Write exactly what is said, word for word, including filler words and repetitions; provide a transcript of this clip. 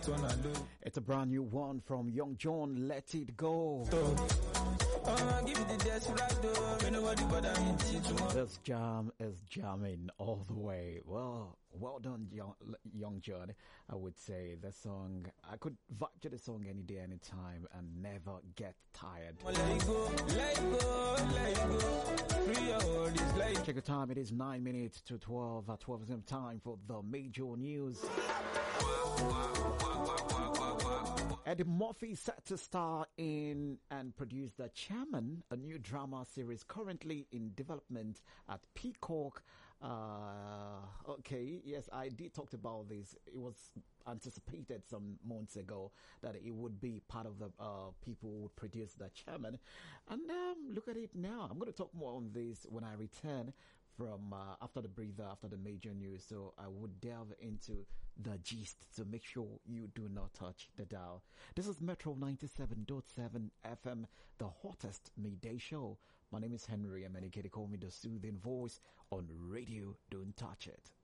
It's a brand new one from Young John, Let It Go. Uh, give me the death right though. Ain't nobody bother me tomorrow. This jam is jamming all the way. Well, well done, Young, Young John. I would say the song, I could vibe to the song any day, any time, and never get tired. Let it go, let it go, let it go. Free your world is like. Check the time, it is nine minutes to twelve. At twelve is time for the major news. Eddie Murphy set to star in and produce The Chairman, a new drama series currently in development at Peacock. Uh, okay, yes, I did talk about this. It was anticipated some months ago that it would be part of the uh, people who would produce The Chairman. And um, look at it now. I'm going to talk more on this when I return from uh, after the breather, after the major news. So I would delve into the gist, so make sure you do not touch the dial. This is Metro ninety-seven point seven F M, the hottest midday show. My name is Henry, and many call me the soothing voice on radio. Don't touch it.